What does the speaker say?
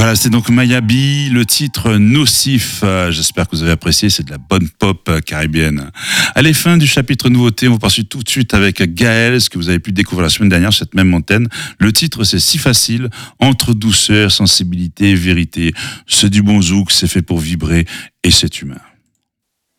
Voilà, c'est donc Mayabi, le titre Nocif. J'espère que vous avez apprécié, c'est de la bonne pop caribéenne. Allez, fin du chapitre nouveauté, on va passer tout de suite avec Gaël, ce que vous avez pu découvrir la semaine dernière, cette même antenne. Le titre, c'est Si Facile, entre douceur, sensibilité et vérité. C'est du bon zouk, c'est fait pour vibrer et c'est humain.